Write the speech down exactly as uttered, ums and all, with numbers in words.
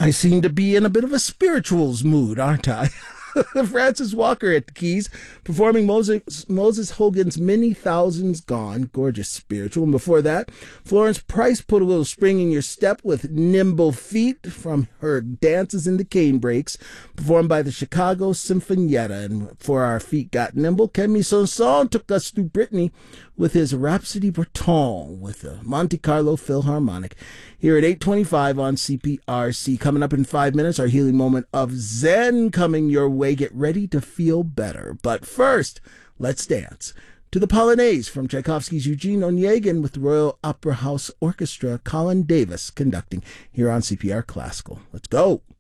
I seem to be in a bit of a spirituals mood, aren't I? Francis Walker at the keys, performing Moses, Moses Hogan's Many Thousands Gone. Gorgeous spiritual. And before that, Florence Price put a little spring in your step with Nimble Feet from her Dances in the Cane Breaks, performed by the Chicago Sinfonietta. And for our feet got nimble, Camille Saint-Saëns took us through Brittany with his Rhapsody Breton with the Monte Carlo Philharmonic. Here at eight twenty-five on C P R C. Coming up in five minutes, our healing moment of Zen coming your way. Get ready to feel better. But first, let's dance to the Polonaise from Tchaikovsky's Eugene Onegin with the Royal Opera House Orchestra, Colin Davis conducting here on C P R Classical. Let's go.